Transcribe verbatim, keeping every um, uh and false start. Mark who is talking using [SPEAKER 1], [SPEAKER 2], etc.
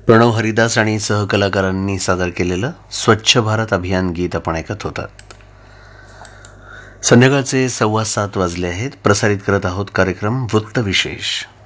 [SPEAKER 1] प्रणव हरिदास आणि सहकलाकारांनी सादर केलेलं स्वच्छ भारत अभियान गीत आपण ऐकत होतात. संध्याकाळचे सव्वा सात वाजले आहेत. प्रसारित करत आहोत कार्यक्रम वृत्तविशेष.